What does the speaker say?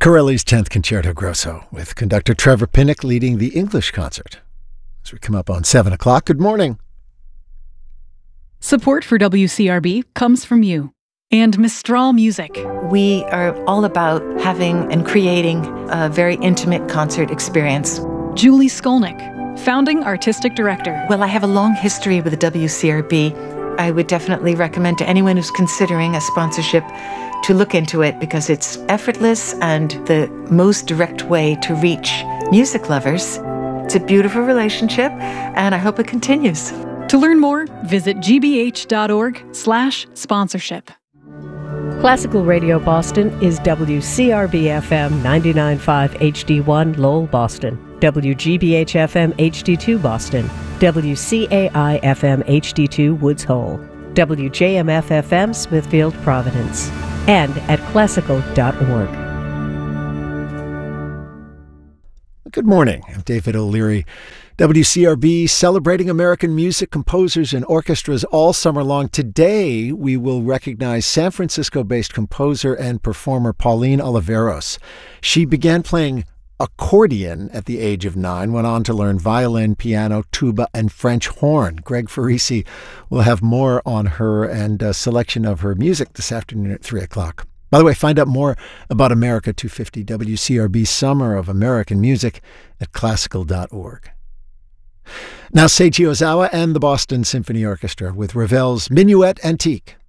Corelli's 10th Concerto Grosso, with conductor Trevor Pinnock leading the English concert. As we come up on 7 o'clock, good morning. Support for WCRB comes from you and Mistral Music. We are all about having and creating a very intimate concert experience. Julie Skolnick, founding artistic director. Well, I have a long history with the WCRB. I would definitely recommend to anyone who's considering a sponsorship to look into it because it's effortless and the most direct way to reach music lovers. It's a beautiful relationship, and I hope it continues. To learn more, visit gbh.org/sponsorship. Classical Radio Boston is WCRB-FM 99.5 HD1 Lowell, Boston, WGBH-FM HD2 Boston, WCAI-FM HD2 Woods Hole, WJMF-FM Smithfield, Providence, and at classical.org. Good morning. I'm David O'Leary. WCRB celebrating American music, composers, and orchestras all summer long. Today, we will recognize San Francisco-based composer and performer Pauline Oliveros. She began playing accordion at the age of 9, went on to learn violin, piano, tuba, and French horn. Greg Farisi will have more on her and a selection of her music this afternoon at 3 o'clock. By the way, find out more about America 250 WCRB Summer of American Music at classical.org. Now Seiji Ozawa and the Boston Symphony Orchestra with Ravel's Minuet Antique.